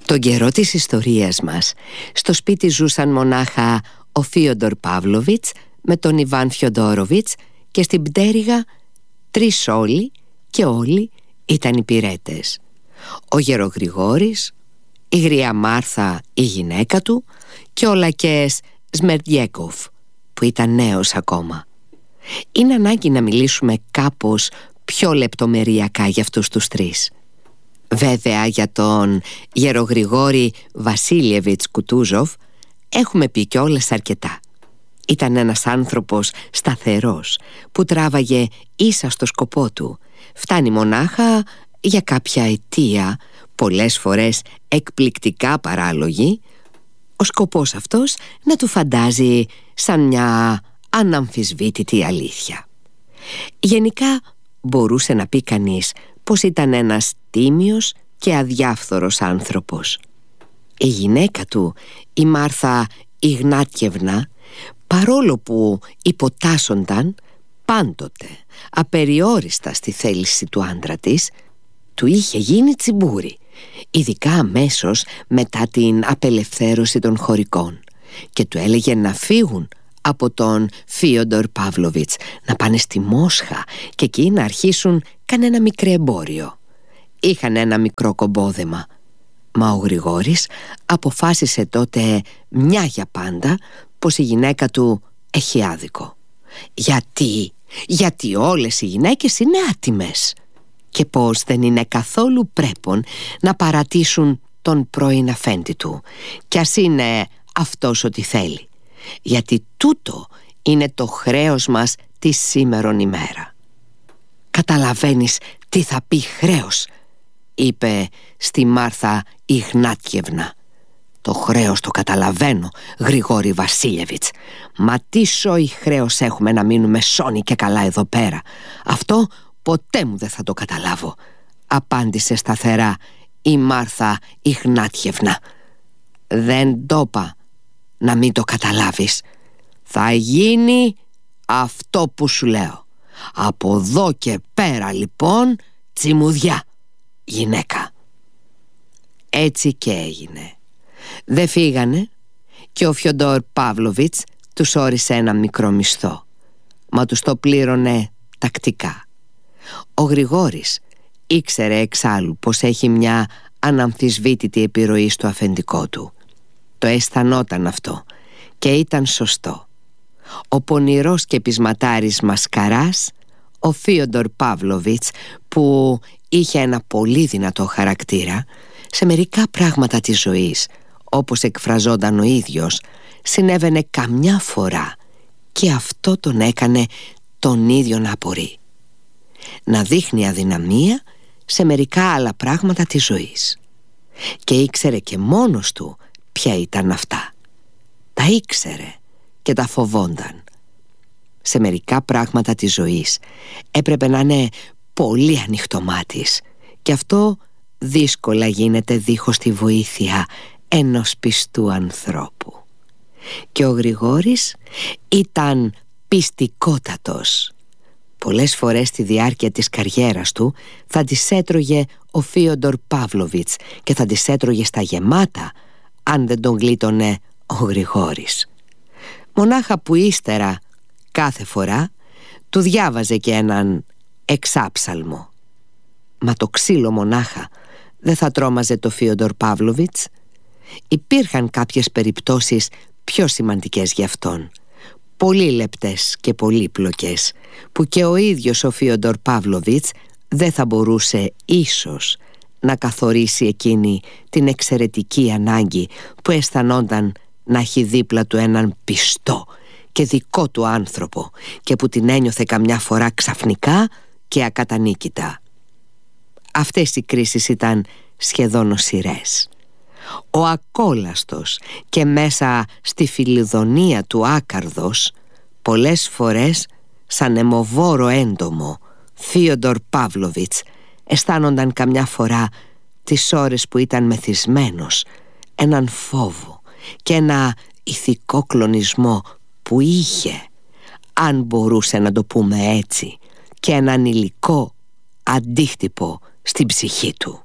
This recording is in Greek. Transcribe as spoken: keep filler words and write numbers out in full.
Τον καιρό της ιστορίας μας, στο σπίτι ζούσαν μονάχα ο Φίοντορ Παύλοβιτς με τον Ιβάν Φιοντόροβιτς και στην πτέρυγα τρεις όλοι, και όλοι ήταν υπηρέτες. Ο Γερογρηγόρης, η γριά Μάρθα η γυναίκα του και ο λακέας Σμερντιέκοφ που ήταν νέος ακόμα. Είναι ανάγκη να μιλήσουμε κάπως πιο λεπτομεριακά για αυτούς τους τρεις. Βέβαια για τον Γερογρηγόρη Βασίλιεβιτς Κουτούζοφ έχουμε πει κιόλας αρκετά. Ήταν ένας άνθρωπος σταθερός που τράβαγε ίσα στο σκοπό του. Φτάνει μονάχα για κάποια αιτία, πολλές φορές εκπληκτικά παράλογη, ο σκοπός αυτός να του φαντάζει σαν μια αναμφισβήτητη αλήθεια. Γενικά μπορούσε να πει κανείς πως ήταν ένας τίμιος και αδιάφθορος άνθρωπος. Η γυναίκα του, η Μάρθα Ιγνάτιευνα, παρόλο που υποτάσσονταν πάντοτε απεριόριστα στη θέληση του άντρα της, του είχε γίνει τσιμπούρι, ειδικά αμέσως μετά την απελευθέρωση των χωρικών, και του έλεγε να φύγουν από τον Φίοντορ Παύλοβιτς, να πάνε στη Μόσχα και εκεί να αρχίσουν κανένα μικρό εμπόριο. Είχαν ένα μικρό κομπόδεμα, μα ο Γρηγόρης αποφάσισε τότε μια για πάντα πως η γυναίκα του έχει άδικο. Γιατί, γιατί όλες οι γυναίκες είναι άτιμες και πως δεν είναι καθόλου πρέπον να παρατήσουν τον πρώην αφέντη του, κι ας είναι αυτός ό,τι θέλει, γιατί τούτο είναι το χρέος μας τη σήμερον ημέρα. «Καταλαβαίνεις τι θα πει χρέος?» είπε στη Μάρθα Ιγνάτιευνα. «Το χρέος το καταλαβαίνω, Γρηγόρη Βασίλιεβιτς. Μα τι σόι χρέος έχουμε να μείνουμε σώνοι και καλά εδώ πέρα? Αυτό ποτέ μου δεν θα το καταλάβω», απάντησε σταθερά η Μάρθα Ιγνάτιευνα. «Δεν το είπα να μην το καταλάβεις. Θα γίνει αυτό που σου λέω. Από εδώ και πέρα λοιπόν τσιμουδιά, γυναίκα». Έτσι και έγινε. Δεν φύγανε και ο Φιοντόρ Παύλοβιτς τους όρισε ένα μικρό μισθό, μα τους το πλήρωνε τακτικά. Ο Γρηγόρης ήξερε εξάλλου πως έχει μια αναμφισβήτητη επιρροή στο αφεντικό του. Το αισθανόταν αυτό και ήταν σωστό. Ο πονηρός και πεισματάρης μασκαράς, ο Φίοντορ Παύλοβιτς, που είχε ένα πολύ δυνατό χαρακτήρα, σε μερικά πράγματα της ζωής, όπως εκφραζόταν ο ίδιος, συνέβαινε καμιά φορά και αυτό τον έκανε τον ίδιο να απορεί. Να δείχνει αδυναμία σε μερικά άλλα πράγματα της ζωής. Και ήξερε και μόνος του ποια ήταν αυτά. Τα ήξερε και τα φοβόνταν. Σε μερικά πράγματα της ζωής έπρεπε να είναι πολύ ανοιχτομάτης, και αυτό δύσκολα γίνεται δίχως τη βοήθεια ενός πιστού ανθρώπου. Και ο Γρηγόρης ήταν πιστικότατος. Πολλές φορές στη διάρκεια της καριέρας του θα τις έτρωγε ο Φίοντορ Παύλοβιτς και θα τις έτρωγε στα γεμάτα αν δεν τον γλίτωνε ο Γρηγόρης. Μονάχα που ύστερα κάθε φορά του διάβαζε και έναν εξάψαλμο. Μα το ξύλο μονάχα δεν θα τρόμαζε το Φίοντορ Παύλοβιτς. Υπήρχαν κάποιες περιπτώσεις πιο σημαντικές για αυτόν, πολύ λεπτές και πολύπλοκες, που και ο ίδιος ο Φίοντορ Παύλοβιτς δεν θα μπορούσε ίσως να καθορίσει εκείνη την εξαιρετική ανάγκη που αισθανόταν να έχει δίπλα του έναν πιστό και δικό του άνθρωπο, και που την ένιωθε καμιά φορά ξαφνικά και ακατανίκητα. Αυτές οι κρίσεις ήταν σχεδόν οσιρές. Ο ακόλαστος και μέσα στη φιλιδονία του άκαρδος, πολλές φορές σαν αιμοβόρο έντομο, Φίοντορ Παύλοβιτς αισθάνονταν καμιά φορά τις ώρες που ήταν μεθυσμένος έναν φόβο και ένα ηθικό κλονισμό που είχε, αν μπορούσε να το πούμε έτσι, και έναν υλικό αντίκτυπο στην ψυχή του.